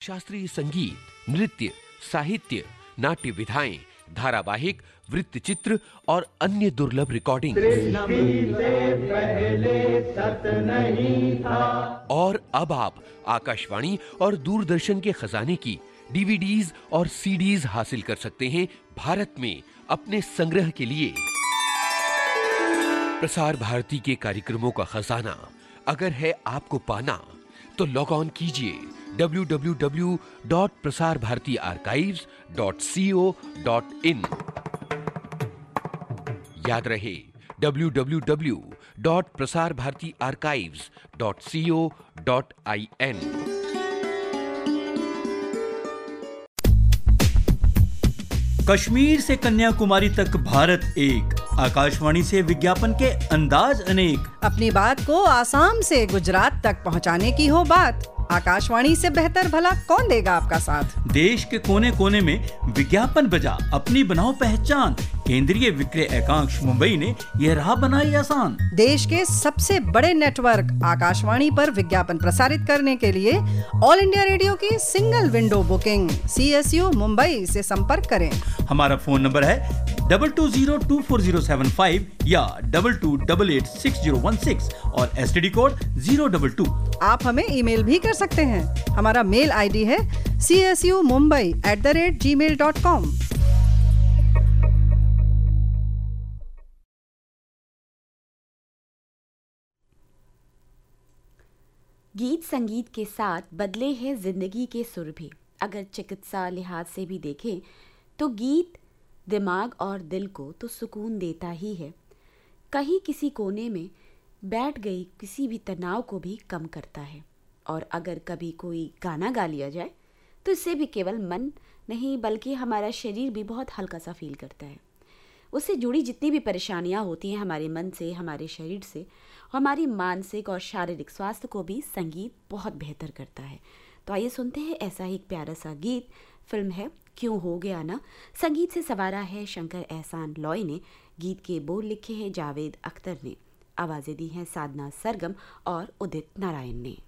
शास्त्रीय संगीत, नृत्य, साहित्य, नाट्य विधाएं, धारावाहिक, वृत्तचित्र और अन्य दुर्लभ रिकॉर्डिंग। और अब आप आकाशवाणी और दूरदर्शन के खजाने की डीवीडीज और सीडीज हासिल कर सकते हैं भारत में अपने संग्रह के लिए। प्रसार भारती के कार्यक्रमों का खजाना अगर है आपको पाना, तो लॉग ऑन कीजिए www.prasarbhartiarchives.co.in। याद रहे www.prasarbhartiarchives.co.in। कश्मीर से कन्याकुमारी तक भारत एक, आकाशवाणी से विज्ञापन के अंदाज अनेक। अपनी बात को आसाम से गुजरात तक पहुंचाने की हो बात, आकाशवाणी से बेहतर भला कौन देगा आपका साथ। देश के कोने कोने में विज्ञापन बजा अपनी बनाओ पहचान, केंद्रीय विक्रय एकांश मुंबई ने यह राह बनाई आसान। देश के सबसे बड़े नेटवर्क आकाशवाणी पर विज्ञापन प्रसारित करने के लिए ऑल इंडिया रेडियो की single window booking CSU Mumbai से संपर्क करें। हमारा फोन नंबर है 22024075 या 22886016 और STD कोड 022। आप हमें ईमेल भी कर सकते हैं। हमारा मेल ID है csumumbai@gmail.com। गीत संगीत के साथ बदले हैं जिंदगी के सुर भी। अगर चिकित्सा लिहाज से भी देखें तो गीत दिमाग और दिल को तो सुकून देता ही है, कहीं किसी कोने में बैठ गई किसी भी तनाव को भी कम करता है। और अगर कभी कोई गाना गा लिया जाए तो इससे भी केवल मन नहीं बल्कि हमारा शरीर भी बहुत हल्का सा फील करता है। उससे जुड़ी जितनी भी परेशानियां होती हैं हमारे मन से, हमारे शरीर से, हमारी मानसिक और शारीरिक स्वास्थ्य को भी संगीत बहुत बेहतर करता है। तो आइए सुनते हैं ऐसा ही एक प्यारा सा गीत। फिल्म है क्यों हो गया ना। संगीत से सवारा है शंकर एहसान लॉय ने, गीत के बोल लिखे हैं जावेद अख्तर ने, आवाज़ें दी हैं साधना सरगम और उदित नारायण ने।